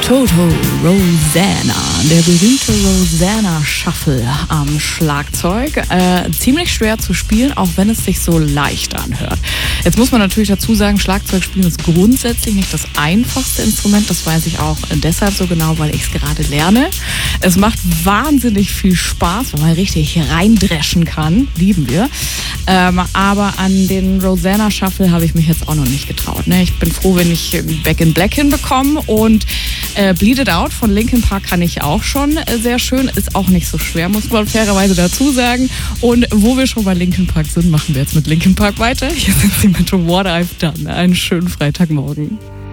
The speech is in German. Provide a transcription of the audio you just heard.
Toto Rosanna, der berühmte Rosanna Shuffle am Schlagzeug. Ziemlich schwer zu spielen, auch wenn es sich so leicht anhört. Jetzt muss man natürlich dazu sagen, Schlagzeugspielen ist grundsätzlich nicht das einfachste Instrument. Das weiß ich auch deshalb so genau, weil ich es gerade lerne. Es macht wahnsinnig viel Spaß, wenn man richtig reindreschen kann. Lieben wir. Aber an den Rosanna Shuffle habe ich mich jetzt auch noch nicht getraut. Ne? Ich bin froh, wenn ich Back in Black hinbekomme, und Bleed It Out von Linkin Park kann ich auch schon sehr schön. Ist auch nicht so schwer, muss man fairerweise dazu sagen. Und wo wir schon bei Linkin Park sind, machen wir jetzt mit Linkin Park weiter. Hier sind sie mit What I've Done. Einen schönen Freitagmorgen.